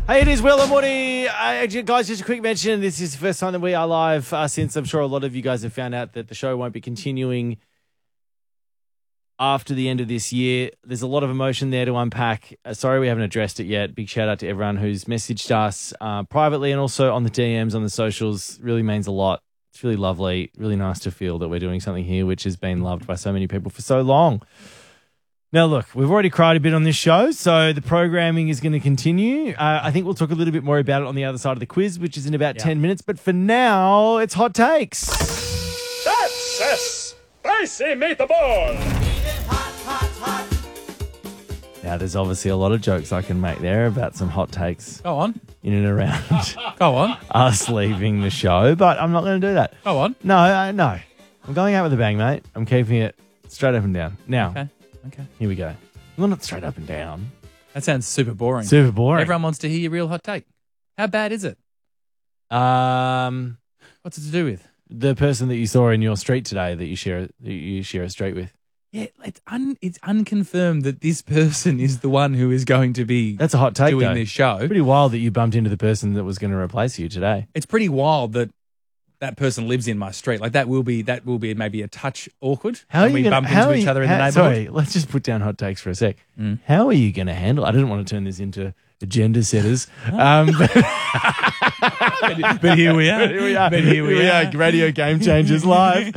Hey, it is Will and Woody. Guys, just a quick mention. This is the first time that we are live since I'm sure a lot of you guys have found out that the show won't be continuing after the end of this year. There's a lot of emotion there to unpack. Sorry we haven't addressed it yet. Big shout out to everyone who's messaged us privately and also on the DMs, on the socials. Really means a lot. It's really lovely. Really nice to feel that we're doing something here which has been loved by so many people for so long. Now, look, we've already cried a bit on this show, so the programming is going to continue. I think we'll talk a little bit more about it on the other side of the quiz, which is in about 10 minutes. But for now, it's Hot Takes. That's a spicy meatball. Now, there's obviously a lot of jokes I can make there about some hot takes. Go on. In and around Go on. us leaving the show, but I'm not going to do that. Go on. No, no. I'm going out with a bang, mate. I'm keeping it straight up and down. Now, Okay. here we go. Well, not straight up and down. That sounds super boring. Super boring. Everyone wants to hear your real hot take. How bad is it? What's it to do with? The person that you saw in your street today that you share a street with. Yeah, it's unconfirmed that this person is the one who is going to be That's a hot take, doing though. this show. Pretty wild that you bumped into the person that was going to replace you today. It's pretty wild that that person lives in my street. Like that will be maybe a touch awkward. when we bump into each other in the neighborhood. Sorry, let's just put down hot takes for a sec. How are you going to handle? I didn't want to turn this into agenda setters, but here we are. But here we are. Radio Game Changers live.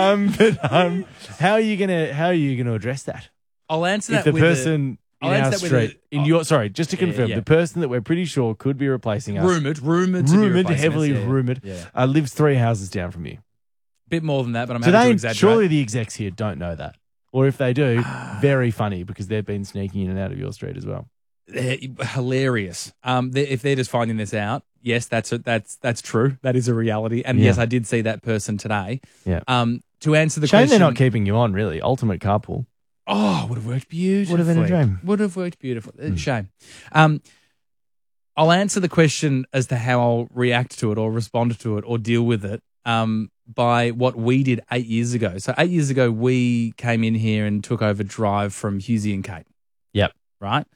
How are you gonna address that? I'll answer If that the with person in our street, just to confirm, yeah. the person that we're pretty sure could be replacing us, rumored to be replacing heavily us, yeah. rumored, Yeah. lives 3 houses down from you. Bit more than that, but I'm So happy to they exaggerate. surely the execs here don't know that, or if they do, very funny because they've been sneaking in and out of your street as well. They're hilarious. If they're just finding this out, yes, that's true. That is a reality. And Yeah. yes, I did see that person today. Yeah. To answer the Shame question, they're not keeping you on. Really, ultimate carpool. oh, would have worked beautifully. Would have been a dream. Would have worked beautifully. Shame. I'll answer the question as to how I'll react to it or respond to it or deal with it by what we did 8 years ago. So 8 years ago, we came in here and took over Drive from Husey and Kate. Yep. Right?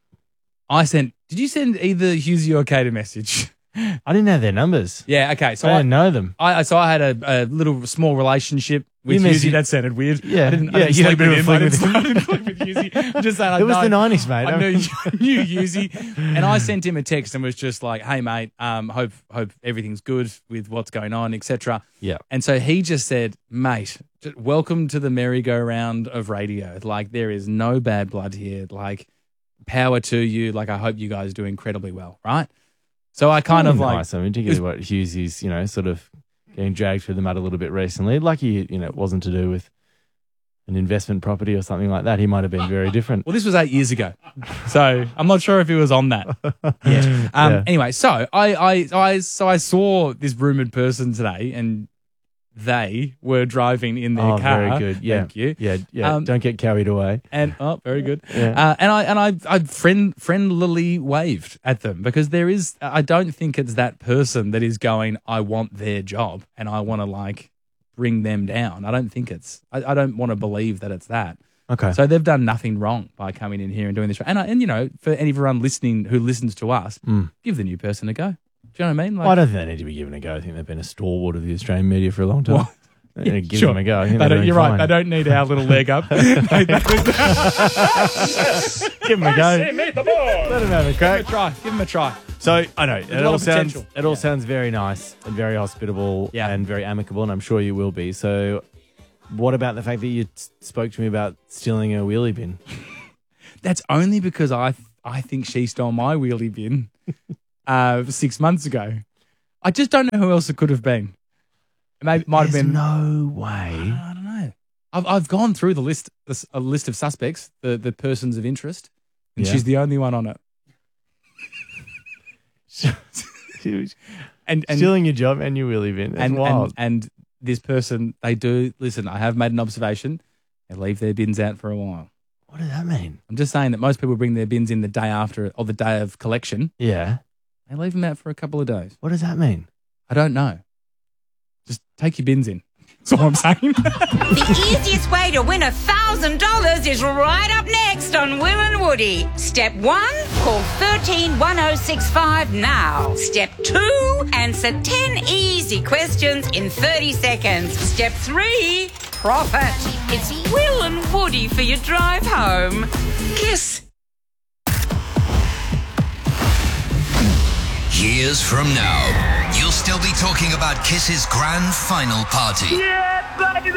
Did you send either Husey or Kate a message? I didn't have their numbers. Yeah, okay. So I didn't know them. I had a little small relationship with You Husey. messaged- That sounded weird. Yeah. I didn't Yeah, you had a sleep bit of a with him. fling I with didn't sleep with Husey. I'm just saying, It was the 90s, mate. I knew Husey, and I sent him a text and was just like, "Hey, mate, hope everything's good with what's going on, etc." Yeah. And so he just said, "Mate, welcome to the merry-go-round of radio. Like there is no bad blood here. Like power to you. Like I hope you guys do incredibly well, right?" So I kind of like, nice. I mean, particularly what Hughesy's, sort of getting dragged through the mud a little bit recently. Lucky, it wasn't to do with an investment property or something like that. He might have been very different. well, this was 8 years ago, so I'm not sure if he was on that yet. Yeah. Anyway, so I saw this rumored person today, and they were driving in their Oh, car. very good. Yeah. Thank you. Yeah. Don't get carried away. And very good. Yeah. And I friendlily waved at them because I don't think it's that person that is going, I want their job and I want to like bring them down. I don't think I don't want to believe that it's that. Okay. So they've done nothing wrong by coming in here and doing this. And for anyone listening who listens to us, give the new person a go. Do you know what I mean? Like, I don't think they need to be given a go. I think they've been a stalwart of the Australian media for a long time. Well, Give sure. them a go. I think they're doing You're right. fine. They don't need our little leg up. Give them a go. Spicy meatball. Let them have a crack. Give them a try. So I know a lot of potential. It all sounds very nice and very hospitable Yeah. and very amicable, and I'm sure you will be. So, what about the fact that you spoke to me about stealing a wheelie bin? That's only because I think she stole my wheelie bin 6 months ago. I just don't know who else it could have been. Maybe it might have There's been. no way. I don't know. I've gone through a list of suspects, the persons of interest, and Yeah. she's the only one on it. And Stealing your job and your wheelie bin. That's wild. and this person, they do listen. I have made an observation. They leave their bins out for a while. What does that mean? I'm just saying that most people bring their bins in the day after or the day of collection. Yeah. They leave them out for a couple of days. What does that mean? I don't know. Just take your bins in. That's all I'm saying. The easiest way to win $1,000 is right up next on Will and Woody. Step 1, call 131065 now. Step 2, answer 10 easy questions in 30 seconds. Step 3, profit. It's Will and Woody for your drive home. Kiss. Years from now, you'll still be talking about Kiss's grand final party. Yeah, baby!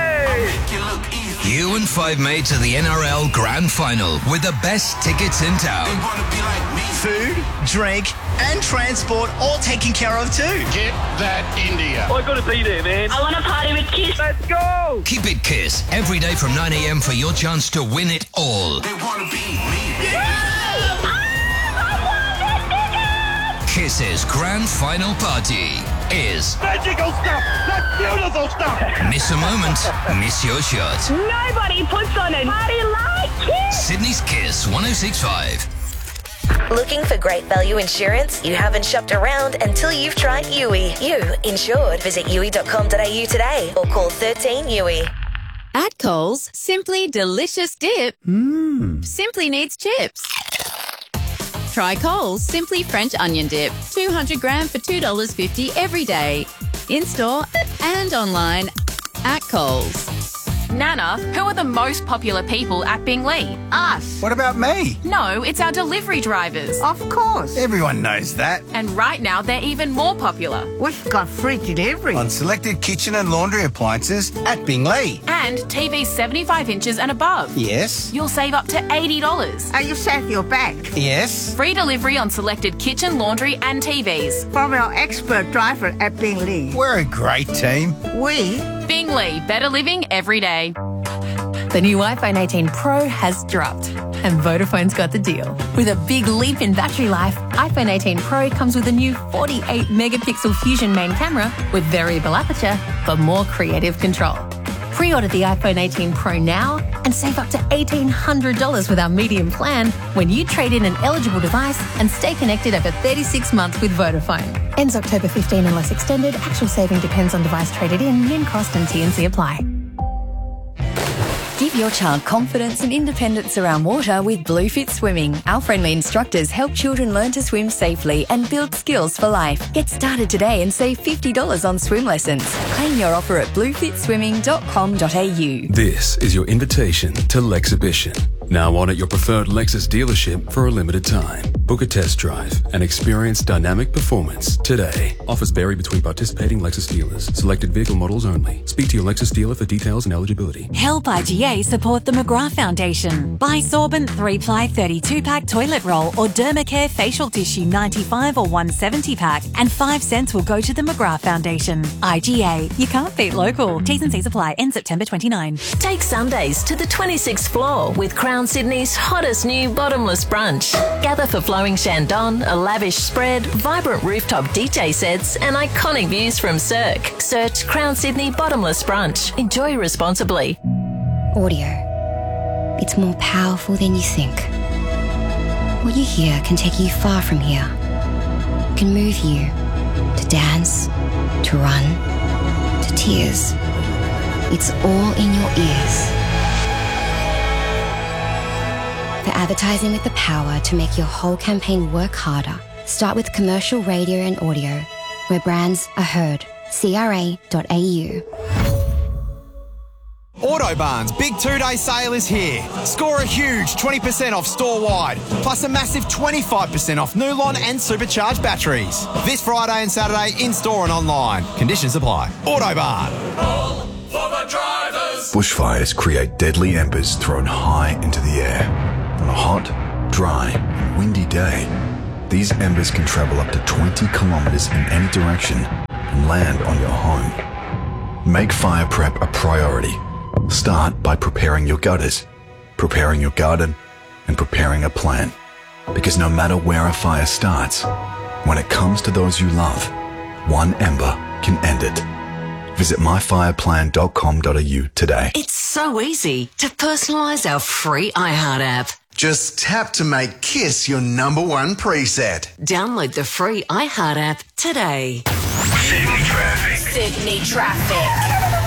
You and Five made to the NRL grand final with the best tickets in town. Food, drink, and transport all taken care of too. Get that India. I gotta be there, man. I want to party with Kiss. Let's go! Keep it Kiss every day from 9 a.m. for your chance to win it all. They want to be me. Kiss's grand final party is Magical stuff! That's beautiful stuff! miss a moment, miss your shot. Nobody puts on a party like Kiss. Sydney's Kiss 106.5. Looking for great value insurance? You haven't shopped around until you've tried Yui. You insured. Visit yui.com.au today or call 13 Yui. At Coles, simply delicious dip simply needs chips. Try Coles Simply French Onion Dip, 200 gram for $2.50 every day. In-store and online at Coles. Nana, who are the most popular people at Binglee? Us. What about me? No, it's our delivery drivers. Of course. Everyone knows that. And right now, they're even more popular. We've got free delivery on selected kitchen and laundry appliances at Binglee. And TVs 75 inches and above. Yes. You'll save up to $80. Are you safe your back? Yes. Free delivery on selected kitchen, laundry and TVs. From our expert driver at Binglee. We're a great team. We? Binglee, better living every day. The new iPhone 18 Pro has dropped, and Vodafone's got the deal. With a big leap in battery life, iPhone 18 Pro comes with a new 48-megapixel Fusion main camera with variable aperture for more creative control. Pre-order the iPhone 18 Pro now and save up to $1,800 with our medium plan when you trade in an eligible device and stay connected over 36 months with Vodafone. Ends October 15 unless extended. Actual saving depends on device traded in. Min cost and T&C apply. Give your child confidence and independence around water with Bluefit Swimming. Our friendly instructors help children learn to swim safely and build skills for life. Get started today and save $50 on swim lessons. Claim your offer at bluefitswimming.com.au. This is your invitation to Lexhibition. Now on at your preferred Lexus dealership for a limited time. Book a test drive and experience dynamic performance today. Offers vary between participating Lexus dealers. Selected vehicle models only. Speak to your Lexus dealer for details and eligibility. Help IGA support the McGrath Foundation. Buy Sorbent 3-ply 32-pack toilet roll or Dermacare facial tissue 95 or 170 pack and 5 cents will go to the McGrath Foundation. IGA, you can't beat local. T's and C's apply. End September 29. Take Sundays to the 26th floor with Crown Sydney's hottest new bottomless brunch. Gather for flowing Shandong, a lavish spread, vibrant rooftop DJ sets and iconic views from Cirque. Search Crown Sydney Bottomless Brunch. Enjoy responsibly. Audio. It's more powerful than you think. What you hear can take you far from here. It can move you to dance, to run, to tears. It's all in your ears. For advertising with the power to make your whole campaign work harder, start with commercial radio and audio, where brands are heard. CRA.au. Autobarn's big 2-day sale is here. Score a huge 20% off store-wide, plus a massive 25% off Nulon and supercharged batteries. This Friday and Saturday in-store and online. Conditions apply. Autobarn. All for the drivers! Bushfires create deadly embers thrown high into the air. On a hot, dry, and windy day, these embers can travel up to 20 kilometres in any direction and land on your home. Make fire prep a priority. Start by preparing your gutters, preparing your garden, and preparing a plan. Because no matter where a fire starts, when it comes to those you love, one ember can end it. Visit myfireplan.com.au today. It's so easy to personalise our free iHeart app. Just tap to make Kiss your #1 preset. Download the free iHeart app today. Sydney traffic. Sydney traffic.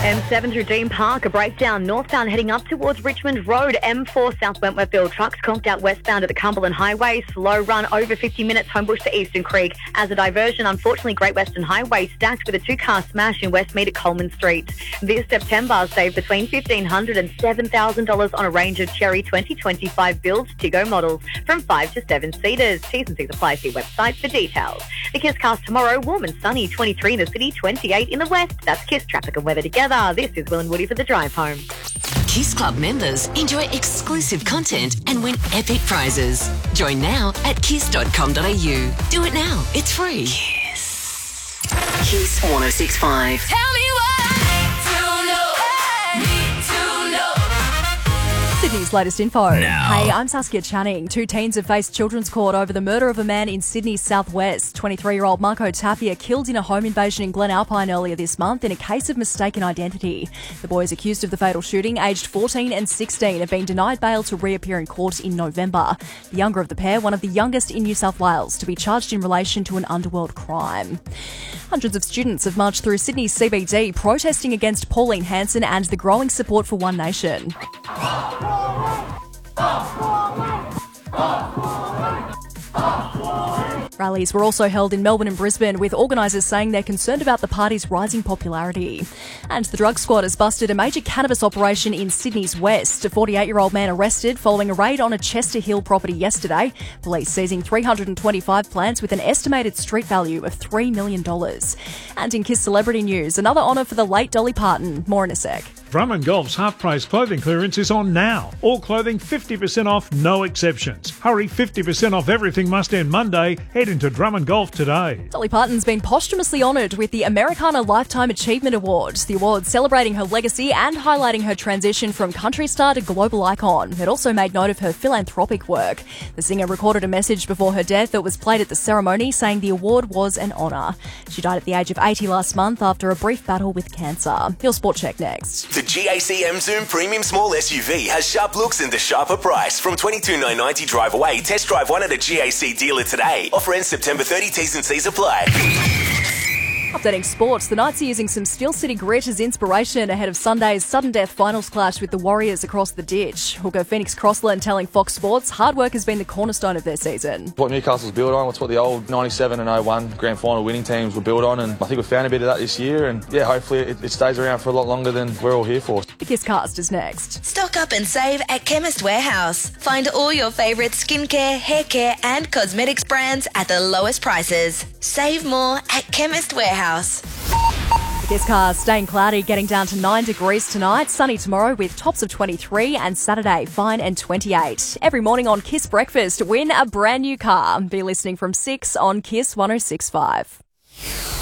M7 through Dean Park, a breakdown northbound heading up towards Richmond Road. M4 South Wentworthville, trucks conked out westbound at the Cumberland Highway. Slow run over 50 minutes, Homebush to Eastern Creek. As a diversion, unfortunately, Great Western Highway stacked with a two-car smash in Westmead at Coleman Street. This September, save between $1,500 and $7,000 on a range of Cherry 2025 build Tiggo models from 5 to 7 seaters. T's and C's apply. See website for details. The Kiss Cast tomorrow, warm and sunny, 23 in the city, 28 in the west. That's Kiss traffic and weather together. This is Will and Woody for the drive home. Kiss Club members enjoy exclusive content and win epic prizes. Join now at kiss.com.au. Do it now. It's free. Kiss 106.5. Tell me why. To know. Need to know. Sydney's latest info. Now. Hey, I'm Saskia Channing. 2 teens have faced children's court over the murder of a man in Sydney's southwest. 23-year-old Marco Tapia killed in a home invasion in Glen Alpine earlier this month in a case of mistaken identity. The boys accused of the fatal shooting, aged 14 and 16, have been denied bail to reappear in court in November. The younger of the pair, one of the youngest in New South Wales, to be charged in relation to an underworld crime. Hundreds of students have marched through Sydney's CBD protesting against Pauline Hanson and the growing support for One Nation. Rallies were also held in Melbourne and Brisbane, with organisers saying they're concerned about the party's rising popularity. And the drug squad has busted a major cannabis operation in Sydney's west. A 48-year-old man arrested following a raid on a Chester Hill property yesterday. Police seizing 325 plants with an estimated street value of $3 million. And in Kiss Celebrity News, another honour for the late Dolly Parton. More in a sec. Drummond Golf's half-price clothing clearance is on now. All clothing 50% off, no exceptions. Hurry, 50% off everything must end Monday. Head into Drummond Golf today. Dolly Parton's been posthumously honoured with the Americana Lifetime Achievement Award. The award celebrating her legacy and highlighting her transition from country star to global icon. It also made note of her philanthropic work. The singer recorded a message before her death that was played at the ceremony, saying the award was an honour. She died at the age of 80 last month after a brief battle with cancer. Your Sport Check next. The GAC M-Zoom Premium Small SUV has sharp looks and a sharper price. From $22,990 drive away. Test drive one at a GAC dealer today. Offer ends September 30. T's and C's apply. Updating sports, the Knights are using some Steel City grit as inspiration ahead of Sunday's sudden death finals clash with the Warriors across the ditch. Hooker Phoenix Crossland telling Fox Sports hard work has been the cornerstone of their season. What Newcastle's built on, it's what the old 97 and 01 grand final winning teams were built on, and I think we've found a bit of that this year, and yeah, hopefully it stays around for a lot longer than we're all here for. The Kiss Cast is next. Stock up and save at Chemist Warehouse. Find all your favourite skincare, hair care and cosmetics brands at the lowest prices. Save more at Chemist Warehouse. The Kiss Cast staying cloudy, getting down to 9 degrees tonight. Sunny tomorrow with tops of 23, and Saturday fine and 28. Every morning on Kiss Breakfast, win a brand new car. Be listening from 6 on Kiss 106.5.